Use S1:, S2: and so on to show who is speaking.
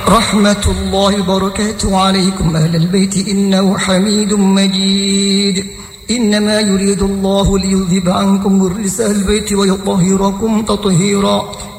S1: رحمة الله وبركاته عليكم أهل البيت إنه حميد مجيد. إنما يريد الله ليذهب عنكم الرجس أهل البيت ويطهركم تطهيرا.